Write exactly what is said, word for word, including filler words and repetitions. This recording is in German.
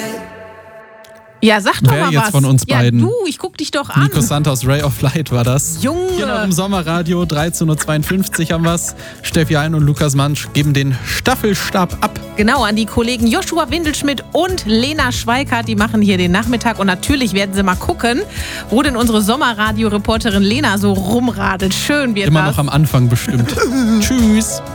Ja, sag doch Wer mal jetzt was. von uns beiden? Ja, du, ich guck dich doch an. Nico Santos, Ray of Light war das. Junge. Genau, im Sommerradio, dreizehn Uhr zweiundfünfzig haben wir's. Steffi Hein und Lukas Mansch geben den Staffelstab ab. Genau, an die Kollegen Joshua Windelschmidt und Lena Schweikart, die machen hier den Nachmittag. Und natürlich werden sie mal gucken, wo denn unsere Sommerradio-Reporterin Lena so rumradelt. Schön wird Immer das. noch am Anfang bestimmt. Tschüss.